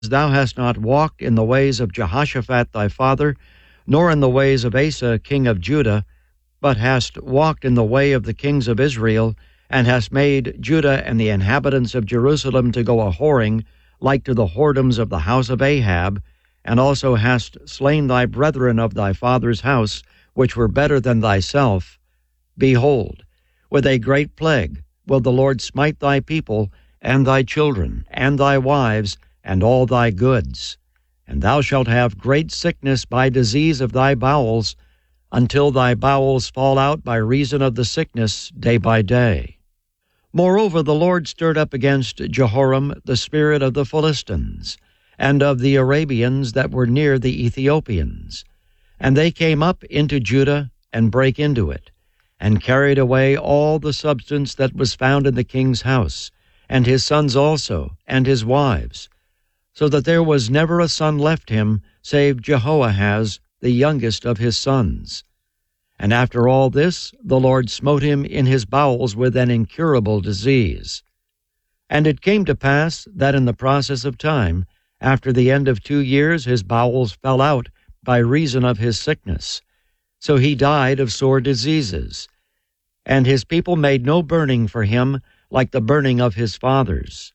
thou hast not walked in the ways of Jehoshaphat thy father, nor in the ways of Asa king of Judah, but hast walked in the way of the kings of Israel, and hast made Judah and the inhabitants of Jerusalem to go a-whoring, like to the whoredoms of the house of Ahab, and also hast slain thy brethren of thy father's house, which were better than thyself, behold, with a great plague will the Lord smite thy people, and thy children, and thy wives, and all thy goods. And thou shalt have great sickness by disease of thy bowels, until thy bowels fall out by reason of the sickness day by day. Moreover, the Lord stirred up against Jehoram the spirit of the Philistines, and of the Arabians that were near the Ethiopians. And they came up into Judah, and brake into it, and carried away all the substance that was found in the king's house, and his sons also, and his wives, so that there was never a son left him, save Jehoahaz, the youngest of his sons. And after all this, the Lord smote him in his bowels with an incurable disease. And it came to pass that in the process of time, after the end of 2 years, his bowels fell out by reason of his sickness. So he died of sore diseases. And his people made no burning for him, like the burning of his fathers.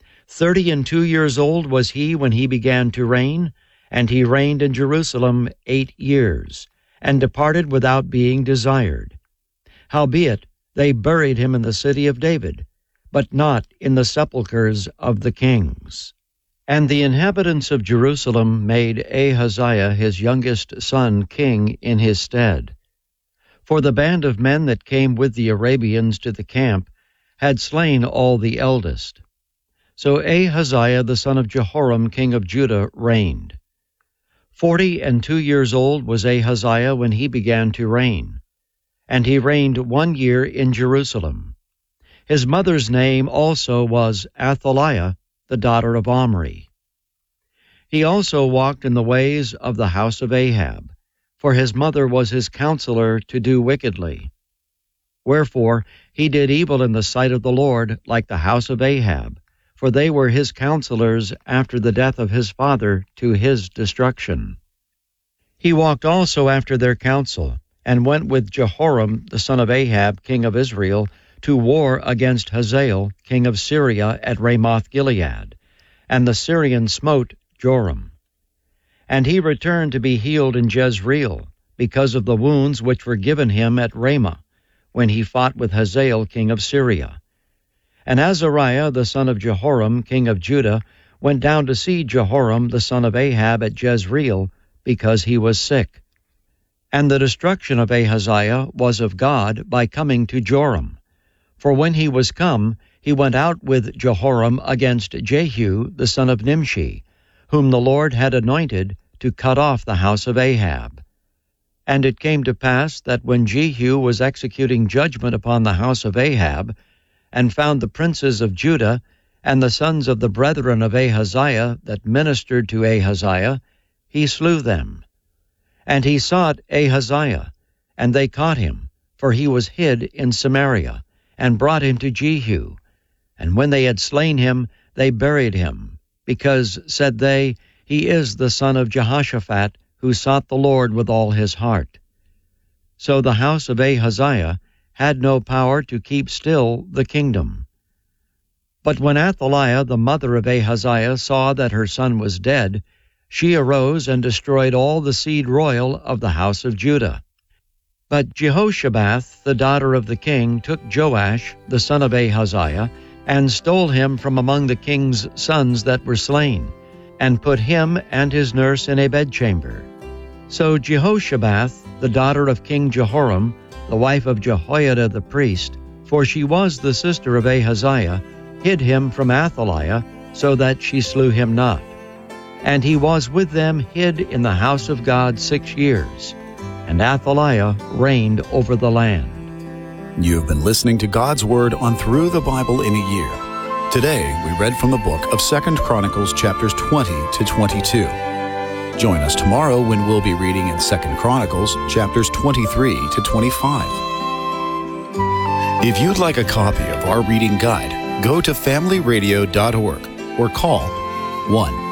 32 years old was he when he began to reign, and he reigned in Jerusalem 8 years, and departed without being desired. Howbeit, they buried him in the city of David, but not in the sepulchres of the kings. And the inhabitants of Jerusalem made Ahaziah his youngest son king in his stead. For the band of men that came with the Arabians to the camp had slain all the eldest. So Ahaziah the son of Jehoram king of Judah reigned. 42 years old was Ahaziah when he began to reign, and he reigned 1 year in Jerusalem. His mother's name also was Athaliah, the daughter of Omri. He also walked in the ways of the house of Ahab, for his mother was his counselor to do wickedly. Wherefore he did evil in the sight of the Lord, like the house of Ahab, for they were his counselors after the death of his father to his destruction. He walked also after their counsel, and went with Jehoram the son of Ahab, king of Israel, to war against Hazael, king of Syria, at Ramoth-Gilead, and the Syrians smote Joram. And he returned to be healed in Jezreel, because of the wounds which were given him at Ramah, when he fought with Hazael, king of Syria. And Azariah the son of Jehoram, king of Judah, went down to see Jehoram the son of Ahab at Jezreel, because he was sick. And the destruction of Ahaziah was of God by coming to Joram. For when he was come, he went out with Jehoram against Jehu the son of Nimshi, whom the Lord had anointed to cut off the house of Ahab. And it came to pass that when Jehu was executing judgment upon the house of Ahab, and found the princes of Judah, and the sons of the brethren of Ahaziah that ministered to Ahaziah, he slew them. And he sought Ahaziah, and they caught him, for he was hid in Samaria, and brought him to Jehu. And when they had slain him, they buried him, because, said they, he is the son of Jehoshaphat, who sought the Lord with all his heart. So the house of Ahaziah had no power to keep still the kingdom. But when Athaliah, the mother of Ahaziah, saw that her son was dead, she arose and destroyed all the seed royal of the house of Judah. But Jehoshabath, the daughter of the king, took Joash, the son of Ahaziah, and stole him from among the king's sons that were slain, and put him and his nurse in a bedchamber. So Jehoshabath, the daughter of King Jehoram, the wife of Jehoiada the priest, for she was the sister of Ahaziah, hid him from Athaliah, so that she slew him not. And he was with them hid in the house of God 6 years, and Athaliah reigned over the land. You've been listening to God's Word on Through the Bible in a Year. Today, we read from the book of 2 Chronicles chapters 20 to 22. Join us tomorrow when we'll be reading in 2 Chronicles chapters 23 to 25. If you'd like a copy of our reading guide, go to familyradio.org or call 1